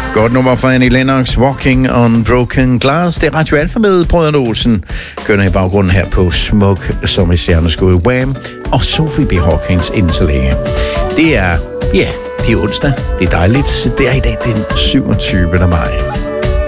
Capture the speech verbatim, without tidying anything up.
Godt nummer fra Annie Lennox, Walking on Broken Glass. Det er Radio Alfa med Brødrene Olsen. Kører i baggrunden her på Smuk, som i stjerneskud Wham! Og Sophie B. Hawkins inden så længe. Det er, ja, det er onsdag. Det er dejligt. Det er i dag den syvogtyvende maj.